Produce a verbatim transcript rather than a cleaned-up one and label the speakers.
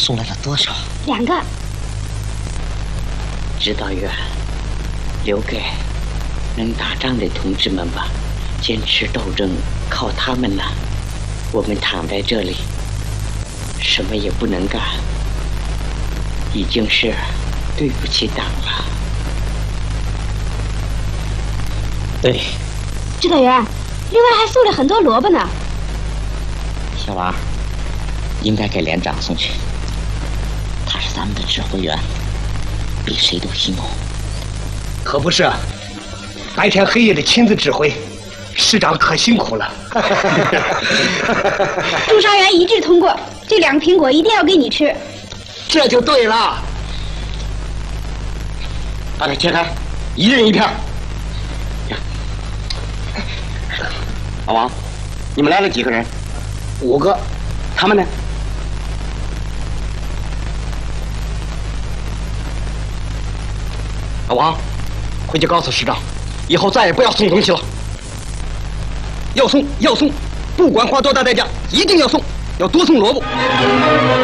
Speaker 1: 送来了多少？
Speaker 2: 两个。
Speaker 3: 指导员，留给能打仗的同志们吧，坚持斗争靠他们了。我们躺在这里，什么也不能干，已经是对不起党了。
Speaker 1: 对。
Speaker 2: 指导员，另外还送了很多萝卜呢。
Speaker 1: 小王，应该给连长送去，他是咱们的指挥员，比谁都辛苦。
Speaker 4: 可不是，白天黑夜的亲自指挥，师长可辛苦了。
Speaker 2: 驻伤员一致通过，这两个苹果一定要给你吃。
Speaker 4: 这就对了。
Speaker 1: 把它切开，一人一片。老王，你们来了几个人？
Speaker 4: 五个。
Speaker 1: 他们呢？老王，回去告诉师长，以后再也不要送东西了。要送要送，不管花多大代价，一定要送，要多送萝卜。